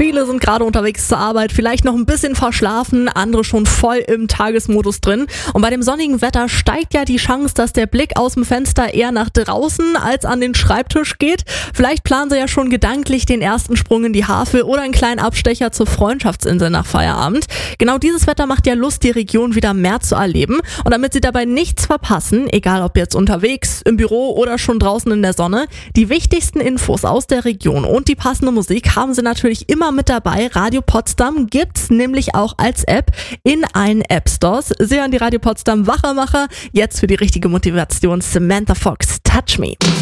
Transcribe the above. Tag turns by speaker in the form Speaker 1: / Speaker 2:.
Speaker 1: Viele sind gerade unterwegs zur Arbeit, vielleicht noch ein bisschen verschlafen, andere schon voll im Tagesmodus drin. Und bei dem sonnigen Wetter steigt ja die Chance, dass der Blick aus dem Fenster eher nach draußen als an den Schreibtisch geht. Vielleicht planen Sie ja schon gedanklich den ersten Sprung in die Havel oder einen kleinen Abstecher zur Freundschaftsinsel nach Feierabend. Genau dieses Wetter macht ja Lust, die Region wieder mehr zu erleben. Und damit Sie dabei nichts verpassen, egal ob jetzt unterwegs, im Büro oder schon draußen in der Sonne, die wichtigsten Infos aus der Region und die passende Musik haben Sie natürlich immer mit dabei. Radio Potsdam gibt's nämlich auch als App in allen App-Stores. Sie hören die Radio Potsdam Wachermacher. Jetzt für die richtige Motivation Samantha Fox, Touch Me.